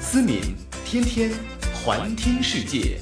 思敏，天天环听世界。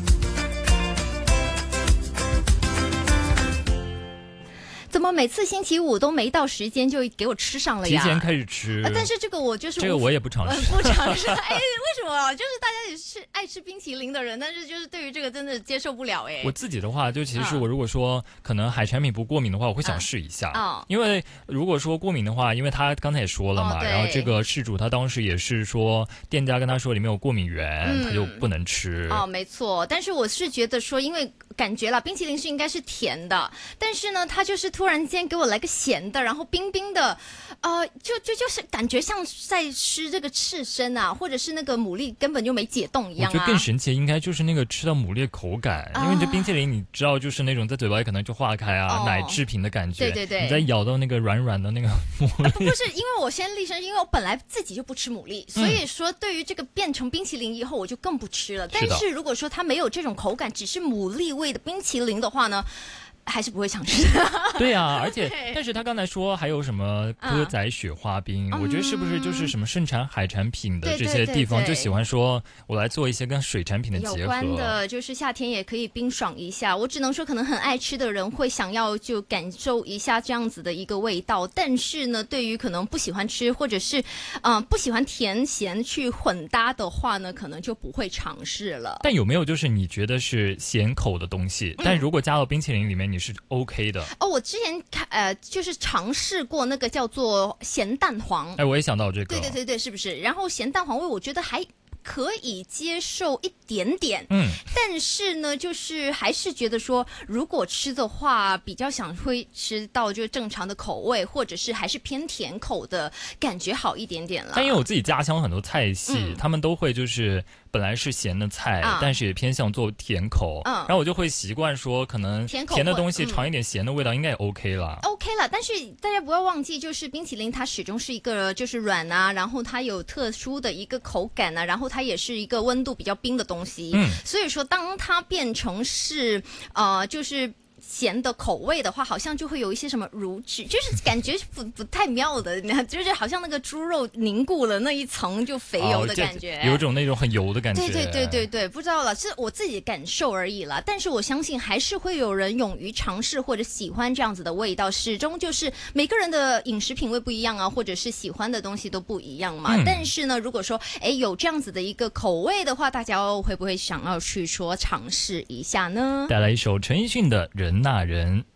怎么每次星期五都没到时间就给我吃上了呀？ 提前开始吃， 但是这个我就是这个我也不尝试， 不尝试。哎，为什么？就是大家也是爱吃冰淇淋的人，但是就是对于这个真的接受不了哎。 我自己的话，就其实我如果说可能海产品不过敏的话，我会想试一下。因为如果说过敏的话，因为他刚才也说了嘛，然后这个事主他当时也是说，店家跟他说里面有过敏源，他就不能吃。 没错。但是我是觉得说，因为感觉啦，冰淇淋是应该是甜的，但是呢，他就是突然间给我来个咸的，然后冰冰的，就是感觉像在吃这个刺身啊，或者是那个牡蛎根本就没解冻一样啊。 我觉得更神奇的应该就是那个吃到牡蛎的口感，因为你这冰淇淋你知道就是那种在嘴巴里可能就化开啊，奶制品的感觉。 对对对。 你再咬到那个软软的那个牡蛎。 不是，因为我先立身，因为我本来自己就不吃牡蛎，所以说对于这个变成冰淇淋以后，我就更不吃了。但是如果说它没有这种口感，只是牡蛎味的冰淇淋的话呢，还是不会尝试。 对啊，而且但是他刚才说还有什么歌仔雪花冰，我觉得是不是就是什么盛产海产品的这些地方就喜欢说我来做一些跟水产品的结合有关的，就是夏天也可以冰爽一下。我只能说可能很爱吃的人会想要就感受一下这样子的一个味道，但是呢对于可能不喜欢吃或者是不喜欢甜咸去混搭的话呢，可能就不会尝试了。 但有没有就是你觉得是咸口的东西，但如果加到冰淇淋里面你是 OK 的？ 我之前就是尝试过那个叫做咸蛋黄。 我也想到这个。 对，是不是？然后咸蛋黄味我觉得还可以接受一点点，但是呢，就是还是觉得说，如果吃的话，比较想会吃到就正常的口味，或者是还是偏甜口的感觉好一点点了。 但因为我自己家乡很多菜系，他们都会就是本来是咸的菜，但是也偏向做甜口，然后我就会习惯说，可能甜的东西尝一点咸的味道应该也 OK 了。 OK 了，但是大家不要忘记，就是冰淇淋它始终是一个就是软啊，然后它有特殊的一个口感啊，然后它也是一个温度比较冰的东西，所以说当它变成是就是咸的口味的话，好像就会有一些什么乳脂，就是感觉不太妙的，就是好像那个猪肉凝固了那一层就肥油的感觉， 有种那种很油的感觉。 对，不知道了，是我自己感受而已啦。但是我相信还是会有人勇于尝试或者喜欢这样子的味道，始终就是每个人的饮食品味不一样啊，或者是喜欢的东西都不一样嘛。但是呢，如果说有这样子的一个口味的话，大家会不会想要去说尝试一下呢？ 带来一首陈奕迅的《人那人》。